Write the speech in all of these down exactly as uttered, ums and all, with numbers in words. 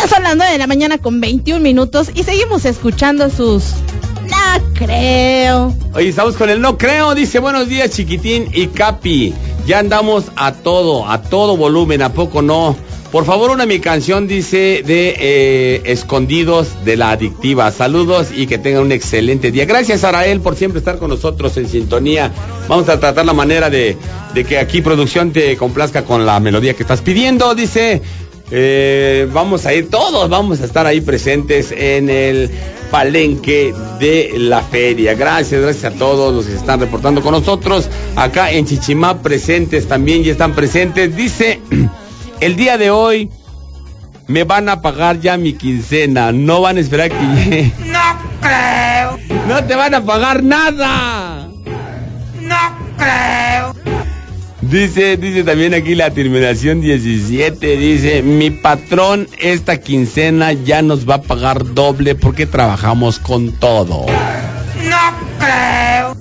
Ya son las nueve de la mañana con veintiún minutos y seguimos escuchando sus no creo. Oye, estamos con el no creo. Dice, buenos días, Chiquitín y Capi. Ya andamos a todo, a todo volumen, ¿a poco no? Por favor, una mi canción, dice, de eh, Escondidos de la Adictiva. Saludos y que tengan un excelente día. Gracias, Arael, por siempre estar con nosotros en sintonía. Vamos a tratar la manera de, de que aquí producción te complazca con la melodía que estás pidiendo. Dice, eh, vamos a ir todos, vamos a estar ahí presentes en el palenque de la feria. Gracias, gracias a todos los que se están reportando con nosotros. Acá en Chichimá presentes también, ya están presentes. Dice... El día de hoy me van a pagar ya mi quincena. No van a esperar que llegue. No creo. No te van a pagar nada. No creo. Dice, dice también aquí la terminación diecisiete. Dice, mi patrón esta quincena ya nos va a pagar doble porque trabajamos con todo. No creo.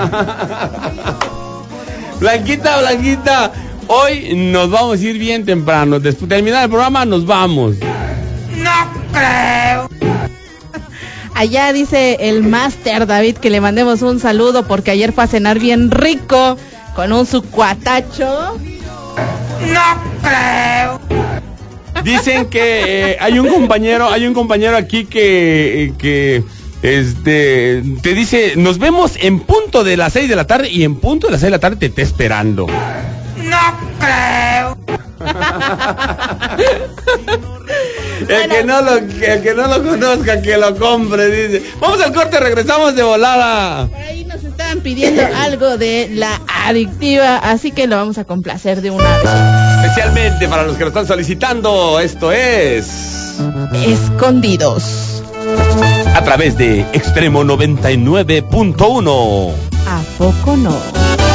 Blanquita, Blanquita. Hoy nos vamos a ir bien temprano. Después de terminar el programa nos vamos. No creo. Allá dice el máster David que le mandemos un saludo porque ayer fue a cenar bien rico con un sucuatacho. No creo. Dicen que eh, hay un compañero, hay un compañero aquí que que este te dice, nos vemos en punto de las seis de la tarde y en punto de las seis de la tarde te está esperando. No creo. El que no lo, el que no lo conozca, que lo compre, dice. Vamos al corte, regresamos de volada. Por ahí nos estaban pidiendo algo de la Adictiva, así que lo vamos a complacer de una vez. Especialmente para los que lo están solicitando, esto es... Escondidos. A través de Extremo noventa y nueve punto uno. ¿A poco no?